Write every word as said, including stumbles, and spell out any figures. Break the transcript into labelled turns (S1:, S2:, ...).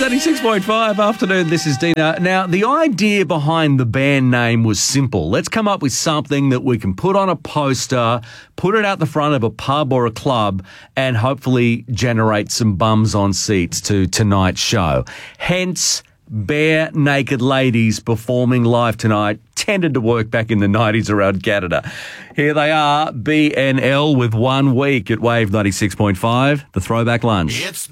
S1: ninety-six point five afternoon. This is Dino. Now, the idea behind the band name was simple. Let's come up with something that we can put on a poster, put it out the front of a pub or a club, and hopefully generate some bums on seats to tonight's show. Hence, bare naked ladies performing live tonight tended to work back in the nineties around Canada. Here they are, B N L with One Week at Wave ninety-six point five, the Throwback Lunch.
S2: It's